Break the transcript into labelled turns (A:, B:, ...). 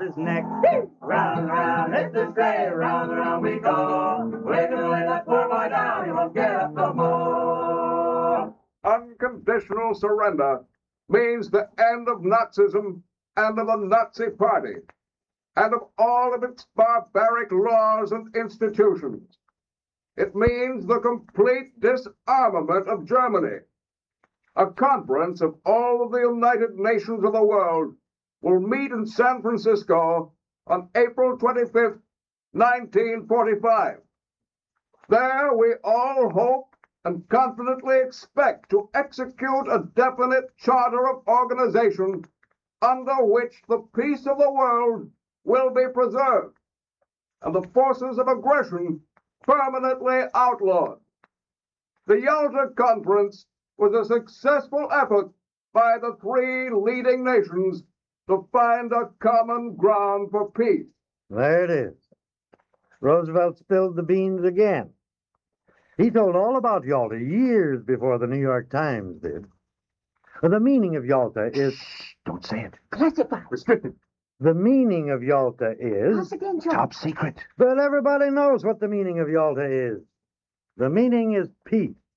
A: his neck.
B: Round and round, hit this day, round and round we go. We're gonna lay that poor boy down, he won't get up no more.
C: Unconditional surrender means the end of Nazism and of the Nazi Party, and of all of its barbaric laws and institutions. It means the complete disarmament of Germany. A conference of all of the United Nations of the world will meet in San Francisco on April 25th, 1945. There we all hope and confidently expect to execute a definite charter of organization under which the peace of the world will be preserved and the forces of aggression permanently outlawed. The Yalta Conference was a successful effort by the three leading nations to find a common ground for peace.
A: There it is. Roosevelt spilled the beans again. He told all about Yalta years before the New York Times did. The meaning of Yalta is...
D: Shh, don't say it.
E: Classified.
D: Restricted.
A: The meaning of Yalta is...
E: Confidential.
D: Top secret.
A: But everybody knows what the meaning of Yalta is. The meaning is peace.